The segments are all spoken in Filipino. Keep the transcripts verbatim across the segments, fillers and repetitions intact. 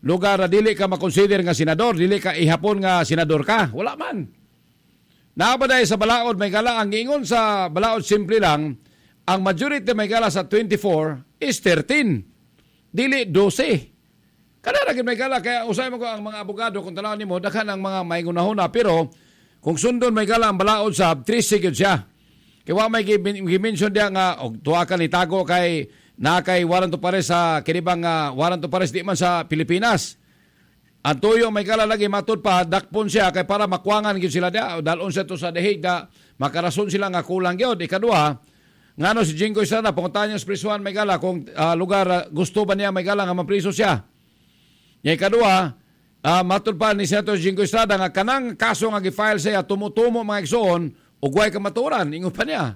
lugar na dili ka makonsider nga senador, dili ka ihapon nga senador ka. Wala man. Naabaday sa balaod may gala, ang ingon sa balaod simple lang, ang majority may gala sa twenty-four is thirteen. Dili twelve. Kada ra gid may gala, kaya usay mo ko ang mga abogado kung tanaw nimo daghan ang mga maygunahuna, pero kung sundon may gala ang balaod sa three sigid siya. Kaya wa may gi-mention dia nga og tuwa ka ni tago kay na kay warrant to pares sa kinibang uh, warrant to pares di man sa Pilipinas. Ang tuyo may gala lagi matud pa dakpon siya kay para makuangan gyud sila dia dalon sa to sa dehig da makarason sila nga kulang gyud. Ikaduha, ngano si Jinggoy Estrada panguntahan niya sa prisuhan may gala kung uh, lugar uh, gusto ba niya may gala nga mapriso siya. Nya ikaduha, uh, matud pa ni Senator Jinggoy Estrada nga kanang kaso nga gi-file siya tumutumo mga igsoon ug way kamaturan ingon pa niya.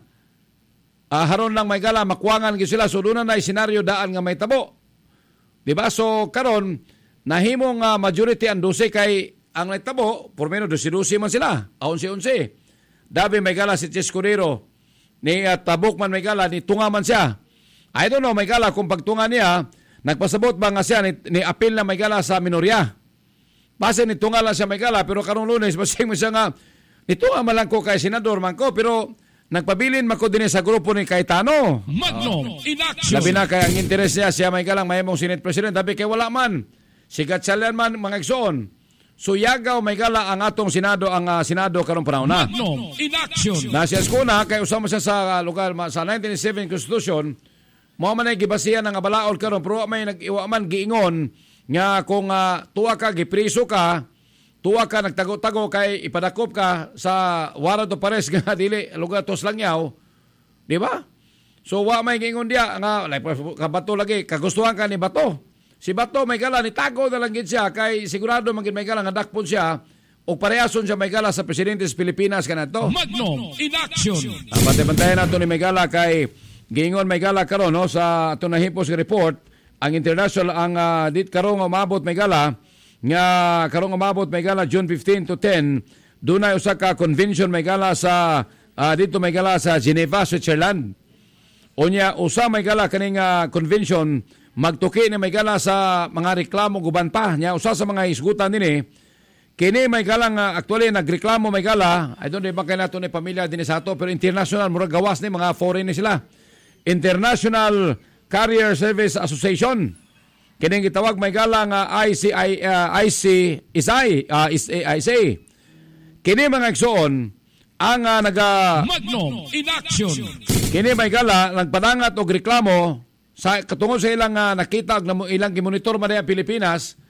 Uh, haron lang may gala makuangan gyud sila so doon na senaryo daan nga may tabo. Diba? So karon nahimong uh, majority ang twelve kay ang nagtabo, por menos twelve man sila, eleven. Dabi may gala si Chescudero, ni uh, tabok man may gala, ni tunga man siya. I don't know may gala kung pagtunga niya, nagpasabot ba nga siya ni, ni apil na may gala sa minorya. Base ni tunga lang siya may gala, pero karong Lunes, basing mo siya nga, ni tunga man lang ko kay senador man ko, pero nagpabilin man ko din sa grupo ni Cayetano. Magnum uh, in action. Labi na kay ang interes niya, siya may galang mahimong Senate President, dabi kay wala man. Sigat salian man mga igsoon. So yagaw may gala ang atong Senado, ang uh, Senado karong panahon na. Magnum in action. Nasiya skuna kay usama siya sa uh, lugar sa nineteen eighty-seven Constitution. Mo man ay gibasihan ng balaod karon pero may nag-iwa man giingon nga kung uh, tuwa ka gipriso ka, tuwa ka nagtago-tago kay ipadakop ka sa warrant of arrest nga dili lugar tos langyaw. Di ba? So wa may giingon dia nga like, kabato lagi kagustuhan ka ni Bato. Si Bato may gala ni tago na lang gid siya kay sigurado man gid may gala nga dakpon siya o parehason siya may gala sa presidente sa Pilipinas kanato. Magnum in action. Pati-pantayan nato ni may gala kay giingon may gala karon no sa ato nahipos report ang international ang uh, dit karong umabot may gala nga karong umabot may gala June fifteen to ten dunay usa ka convention may gala sa uh, dito may gala sa Geneva, Switzerland. Unya usa may gala kaning uh, convention magtuki ni may gala sa mga reklamo guban pa nya usa sa mga isgutan dinhi kini may gala nga actually nagreklamo may gala I don't know ba kay nato ni pamilya dinhi sa ato pero international murag gawas ni mga foreign ni sila International Carrier Service Association kining gitawag may gala nga I C I uh, I C is I uh, is I say kini mga igsoon ang uh, naga Magnum in action. Kini may gala nagpadangat og reklamo sa katungod sa ilang uh, nakita og ilang gimonitor man ang Pilipinas